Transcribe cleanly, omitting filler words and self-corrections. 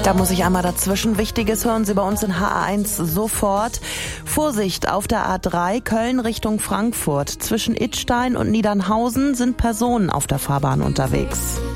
Da muss ich einmal dazwischen. Wichtiges hören Sie bei uns in HR1 sofort. Vorsicht auf der A3 Köln Richtung Frankfurt. Zwischen Idstein und Niedernhausen sind Personen auf der Fahrbahn unterwegs.